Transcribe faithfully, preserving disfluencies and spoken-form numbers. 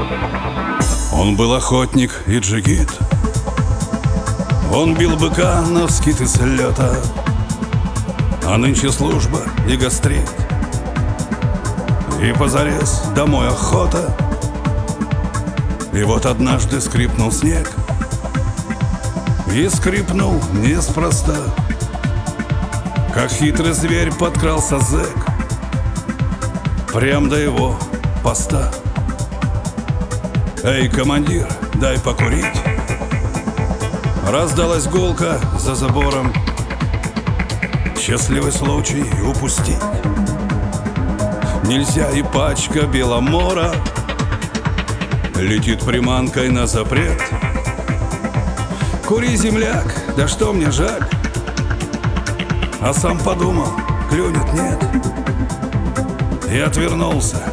Он был охотник и джигит. Он бил быка на вскид и с лета. А нынче служба и гастрит, и позарез домой охота. И вот однажды скрипнул снег, и скрипнул неспроста, как хитрый зверь подкрался зэк прям до его поста. «Эй, командир, дай покурить!» Раздалась гулка за забором. Счастливый случай упустить нельзя, и пачка беломора летит приманкой на запрет. «Кури, земляк, да что мне жаль!» А сам подумал, клюнет, нет. И отвернулся